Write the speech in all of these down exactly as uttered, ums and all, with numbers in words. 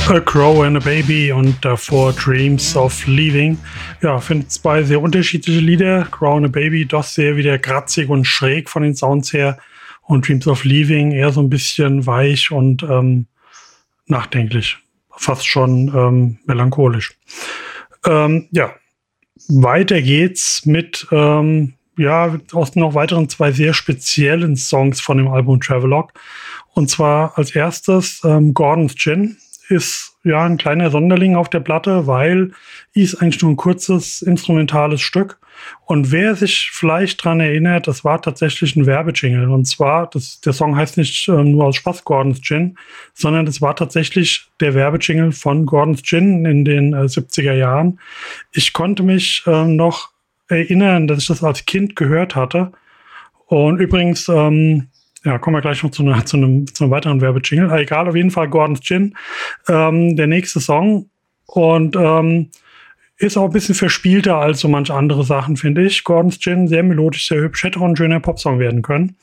A Crow and a Baby und davor Dreams of Leaving. Ja, finde zwei sehr unterschiedliche Lieder. Crow and a Baby doch sehr wieder kratzig und schräg von den Sounds her und Dreams of Leaving eher so ein bisschen weich und ähm, nachdenklich. Fast schon ähm, melancholisch. Ähm, ja, weiter geht's mit ähm, ja, aus noch weiteren zwei sehr speziellen Songs von dem Album Travelogue. Und zwar als erstes ähm, Gordon's Gin. Ist ja ein kleiner Sonderling auf der Platte, weil ist eigentlich nur ein kurzes instrumentales Stück. Und wer sich vielleicht dran erinnert, das war tatsächlich ein Werbejingle. Und zwar, das, der Song heißt nicht ähm, nur aus Spaß Gordon's Gin, sondern das war tatsächlich der Werbejingle von Gordon's Gin in den äh, siebziger Jahren. Ich konnte mich ähm, noch erinnern, dass ich das als Kind gehört hatte. Und übrigens, ähm, ja, kommen wir gleich noch zu, einer, zu, einem, zu einem weiteren Werbejingle. Aber egal, auf jeden Fall Gordon's Gin. Ähm, der nächste Song. Und ähm, ist auch ein bisschen verspielter als so manche andere Sachen, finde ich. Gordon's Gin, sehr melodisch, sehr hübsch. Hätte auch ein schöner Popsong werden können.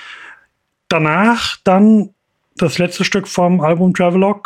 Danach dann das letzte Stück vom Album Travelogue.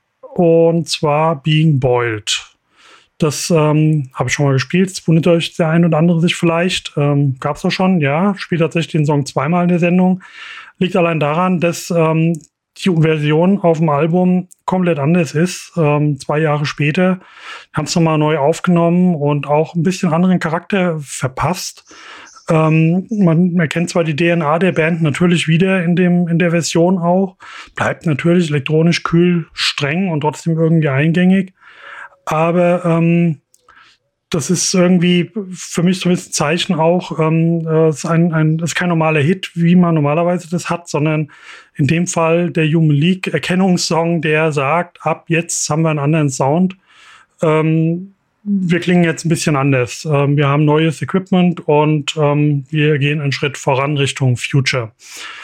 Und zwar Being Boiled. Das ähm, habe ich schon mal gespielt. Das wundert euch der ein oder andere sich vielleicht. Ähm, Gab es doch schon, ja. Spielt tatsächlich den Song zweimal in der Sendung. Liegt allein daran, dass ähm, die Version auf dem Album komplett anders ist. Ähm, zwei Jahre später haben es nochmal neu aufgenommen und auch ein bisschen anderen Charakter verpasst. Ähm, man erkennt zwar die D N A der Band natürlich wieder in dem in der Version auch. Bleibt natürlich elektronisch kühl, streng und trotzdem irgendwie eingängig. Aber ähm, das ist irgendwie für mich so ein bisschen Zeichen auch, ähm, es ist, ein, ein, das ist kein normaler Hit, wie man normalerweise das hat, sondern in dem Fall der Human League Erkennungssong, der sagt, ab jetzt haben wir einen anderen Sound. Ähm, wir klingen jetzt ein bisschen anders. Ähm, wir haben neues Equipment und ähm, wir gehen einen Schritt voran Richtung Future.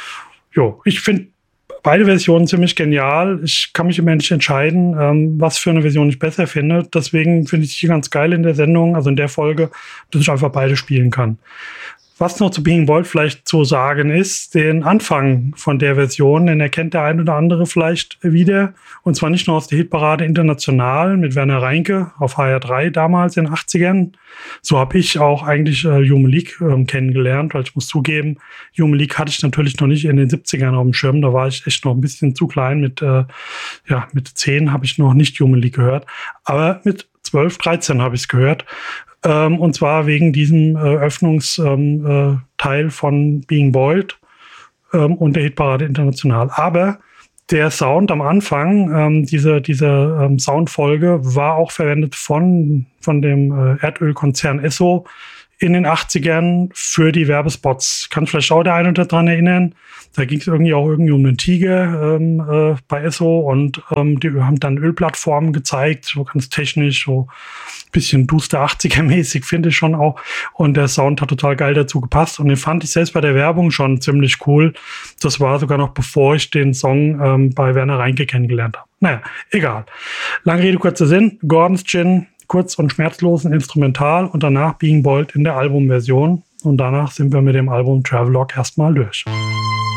Jo, ich finde beide Versionen ziemlich genial. Ich kann mich immer nicht entscheiden, ähm, was für eine Version ich besser finde. Deswegen finde ich die ganz geil in der Sendung, also in der Folge, dass ich einfach beide spielen kann. Was noch zu Being Boiled vielleicht zu sagen ist, den Anfang von der Version, den erkennt der ein oder andere vielleicht wieder. Und zwar nicht nur aus der Hitparade International mit Werner Reinke auf H R drei damals in den achtzigern. So habe ich auch eigentlich äh, Human League äh, kennengelernt, weil ich muss zugeben, Human League hatte ich natürlich noch nicht in den siebzigern auf dem Schirm. Da war ich echt noch ein bisschen zu klein. Mit, äh, ja, mit zehn habe ich noch nicht Human League gehört. Aber mit zwölf, dreizehn habe ich es gehört. Ähm, und zwar wegen diesem äh, Öffnungsteil ähm, äh, von Being Boiled ähm, und der Hitparade International. Aber der Sound am Anfang, ähm, diese, diese ähm, Soundfolge, war auch verwendet von, von dem äh, Erdölkonzern Esso in den achtzigern für die Werbespots. Kann vielleicht auch der eine oder dran erinnern. Da ging es irgendwie auch irgendwie um einen Tiger ähm, äh, bei Esso und ähm, die haben dann Ölplattformen gezeigt, so ganz technisch, so ein bisschen duster achtziger-mäßig, finde ich schon auch. Und der Sound hat total geil dazu gepasst und den fand ich selbst bei der Werbung schon ziemlich cool. Das war sogar noch bevor ich den Song ähm, bei Werner Reinke kennengelernt habe. Naja, egal. Lange Rede, kurzer Sinn. Gordon's Gin, kurz und schmerzlos und instrumental und danach Being Boiled in der Albumversion. Und danach sind wir mit dem Album Travelogue erstmal durch.